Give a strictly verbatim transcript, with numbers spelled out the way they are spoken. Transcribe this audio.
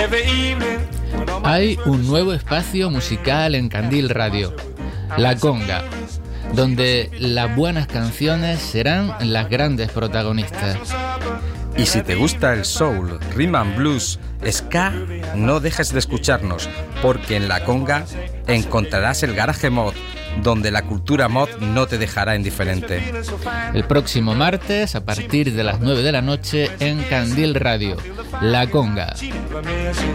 Hay un nuevo espacio musical en Candil Radio, La Conga, donde las buenas canciones serán las grandes protagonistas. Y si te gusta el soul, rhythm and blues, ska, no dejes de escucharnos, porque en La Conga encontrarás el garaje mod, donde la cultura mod no te dejará indiferente. El próximo martes, a partir de las nueve de la noche, en Candil Radio, La Conga.